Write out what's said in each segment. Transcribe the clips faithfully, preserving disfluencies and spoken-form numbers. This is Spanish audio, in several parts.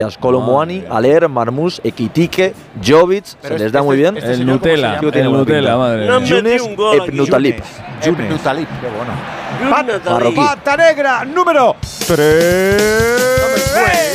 Colomboani, Aler, Marmús, Ekitike, Jovic, se les da este, muy bien. Este el Nutella, el tiene Nutella, madre. No mía. Yunes, Ebnutalip. Ebnutalip, qué bueno. Pat- Marroquí. Pata negra número tres.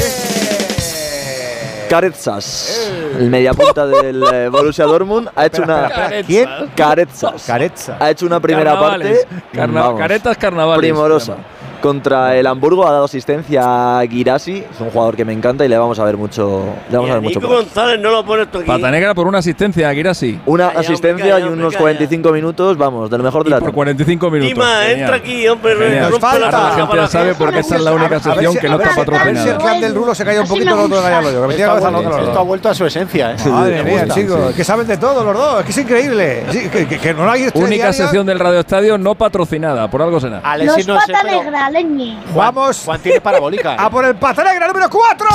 Karetsas, el mediapunta del eh, Borussia Dortmund, ha hecho una. ¿Quién? Karetsas. Carezza. Ha hecho una primera Carnavales. parte. Carna- vamos, caretas carnavales. primorosa. Contra el Hamburgo ha dado asistencia a Guirassi, es un jugador que me encanta y le vamos a ver mucho. Le vamos Y a a ver mucho. Nico por ahí. González no lo pones tú aquí. Pata negra por una asistencia, Girassi. Una Calla, asistencia hombre, y calla, unos hombre, cuarenta y cinco minutos, vamos, de lo mejor de Y la por tarde. cuarenta y cinco minutos. Dima, Genial. entra aquí, hombre. Genial. rompe Falta. la La gente para ya sabe porque esta es la única A ver sección si- que a no ver está si- A ver si patrocinada. el clan del Rulo se calla un poquito, el otro calla lo yo. Que me tiene cabeza loca los Esto ha dos. vuelto a su esencia, ¿eh? Madre Me mía, gusta. chicos, que saben de todo los dos, es que es increíble. Sí, que, que, que no hay estrella Única diaria. sección del Radio Estadio no patrocinada, por algo será. Alexis Los no sé, pata pero negra, leñe. Juan, Vamos Juan tiene parabólica. ¿eh? a por el pata negra número cuatro.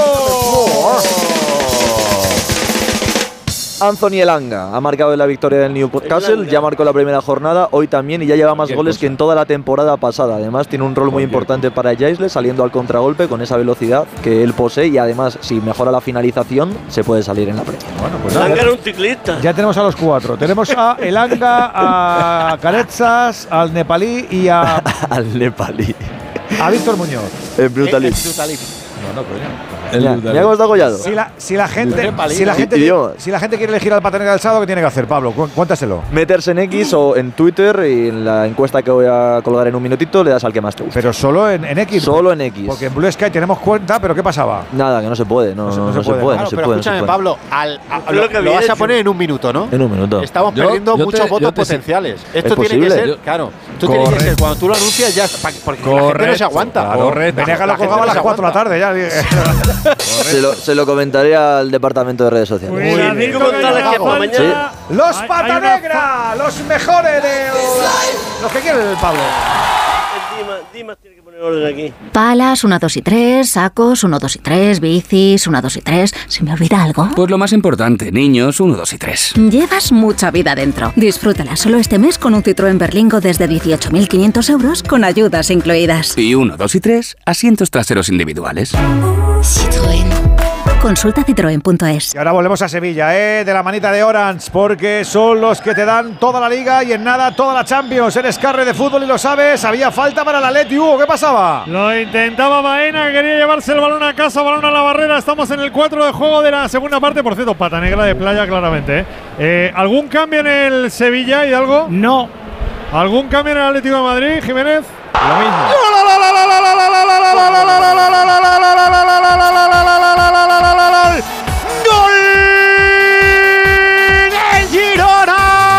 Anthony Elanga ha marcado la victoria del Newcastle, Elanga. ya marcó la primera jornada, hoy también y ya lleva más goles que en toda la temporada pasada. Además tiene un rol muy importante para Jaisle, saliendo al contragolpe con esa velocidad que él posee y además si mejora la finalización se puede salir en la Premier. Bueno, pues Langa nada, era un ciclista. ya tenemos a los cuatro. Tenemos a Elanga, a Carezas, al nepalí y a, Al nepalí. a Víctor Muñoz. Es brutal. Ebnutalip. No, no, coño. Mira, mira cómo está collado. Si la, si la gente, Nepalí, si la ¿no? gente, Idioma. si la gente quiere elegir al pata negra del sábado, ¿qué tiene que hacer, Pablo? Cu- Cuéntaselo. Meterse en X o en Twitter y en la encuesta que voy a colgar en un minutito le das al que más te guste. Pero solo en, en X. Solo en X. Porque en Blue Sky tenemos cuenta, pero ¿qué pasaba? Nada, que no se puede, no, No se- no, no se no se puede. puede, Claro, no se pero puede. no se escúchame, puede. Pablo, al, a- Yo creo lo, que lo había vas a hecho. poner en un minuto, ¿no? En un minuto. Estamos Yo- perdiendo yo muchos te- votos yo te- potenciales. Esto ¿Es tiene que posible? ser, Yo- claro. Tú tienes que ser Correcto. cuando tú lo anuncias ya, pa- porque la gente no se Correcto, aguanta. claro. Correcto. Venegas La lo gente colgaba a no las se cuatro de la tarde ya. Se lo, se lo comentaré al departamento de redes sociales. Cuidadito, Nico que González, hay que una falta. falta. Los Hay- pata hay una negra, los mejores de los que quieren el Pablo. Dima, Dima tiene que poner orden aquí. Palas, uno, dos y tres, sacos, uno, dos y tres, bicis, uno, dos y tres. ¿Se me olvida algo? Pues lo más importante, niños, uno, dos y tres. Llevas mucha vida dentro. Disfrútala solo este mes con un Citroën Berlingo desde dieciocho mil quinientos euros con ayudas incluidas. Y uno, dos y tres, asientos traseros individuales. Citroën. Consulta citroen punto es. Y ahora volvemos a Sevilla, ¿eh? De la manita de Orange, porque son los que te dan toda la Liga y en nada toda la Champions. Eres carre de fútbol y lo sabes. Había falta para el Atleti, Hugo, ¿qué pasaba? Lo intentaba Baena, quería llevarse el balón a casa, balón a la barrera. Estamos en el cuatro de juego de la segunda parte. Por cierto, pata negra de playa, claramente. ¿eh? Eh, ¿Algún cambio en el Sevilla y algo? No. ¿Algún cambio en el Atlético de Madrid, Jiménez? Lo mismo. ¡Gol del Girona!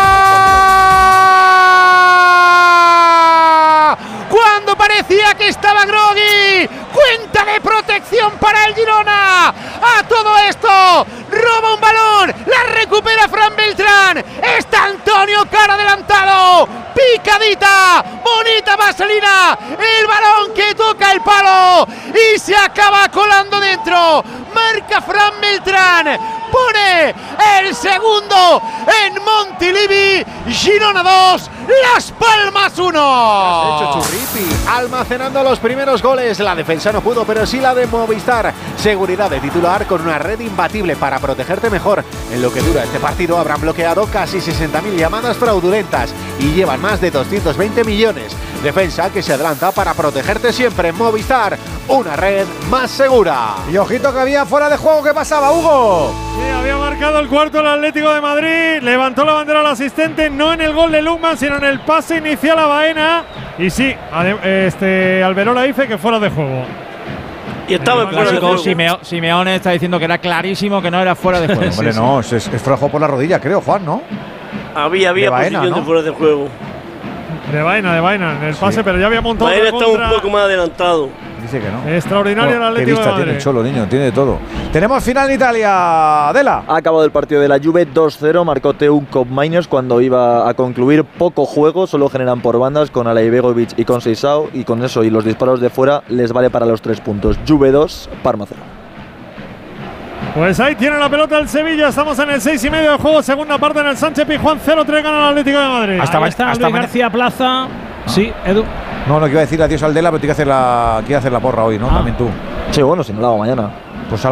Cuando parecía que estaba groggy, cuenta de protección para el Girona. A todo esto, roba un balón, la recupera Fran Beltrán. Está Antonio Cara adelantado, picadita, bonita vaselina, el balón que toca el palo y se acaba colando dentro. Marca Fran Beltrán, pone el segundo en Montilivi. Girona dos, Las Palmas uno. Hecho Churripi, almacenando los primeros goles. La defensa no pudo, pero sí la de Movistar. Seguridad de titular con una red imbatible para protegerte mejor. En lo que dura este partido habrán bloqueado casi sesenta mil llamadas fraudulentas y llevan más de doscientos veinte millones. Defensa que se adelanta para protegerte siempre. En Movistar, una red más segura. Y ojito que había fuera de juego, ¿qué pasaba, Hugo? Sí, había marcado el cuarto el Atlético de Madrid. Levantó la bandera al asistente, no en el gol de Lukman, sino en el pase inicial a Baena. Y sí, ade- este Alberola dice que fuera de juego. Y estaba en fuera de Clásico, juego. Simeo- Simeone está diciendo que era clarísimo que no era fuera de juego. Hombre, no, es, es, es fuera de juego por la rodilla, creo, Juan, ¿no? Había, había de Baena, posición ¿no? de fuera de juego. De Baena, de Baena, en el pase, Sí. pero ya había montado Baena otra está un contra. poco más adelantado. Dice que no. Extraordinario el Oh, qué Atlético de vista tiene Madrid. el Cholo, niño, tiene de todo. Tenemos final en Italia, Adela. Ha acabado el partido de la Juve dos cero, marcó Teuc Miners cuando iba a concluir. Poco juego, solo generan por bandas con Alaibegovic y con Seisao, y con eso y los disparos de fuera les vale para los tres puntos. Juve dos, Parma cero. Pues ahí tiene la pelota el Sevilla. Estamos en el seis y medio de juego, segunda parte en el Sánchez Pizjuán. cero tres gana el Atlético de Madrid. Hasta Ahí ma- está hasta Luis ma- García Plaza. Sí, Edu. No, no, que iba a decir adiós al Dela, pero tiene que hacer la, quiere hacer la porra hoy, ¿no? Ah. También tú. Sí, bueno, si no lo hago mañana. Pues